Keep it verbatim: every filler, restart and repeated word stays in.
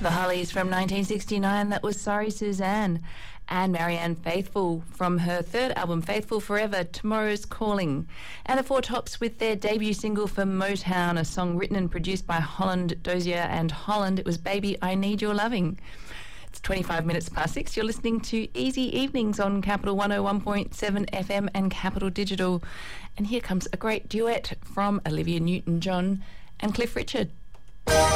The Hollies from nineteen sixty-nine, that was Sorry Suzanne. And Marianne Faithfull from her third album, Faithful Forever, Tomorrow's Calling. And the Four Tops with their debut single for Motown, a song written and produced by Holland, Dozier and Holland. It was Baby, I Need Your Loving. It's twenty-five minutes past six. You're listening to Easy Evenings on Capital one oh one point seven F M and Capital Digital. And here comes a great duet from Olivia Newton-John and Cliff Richard.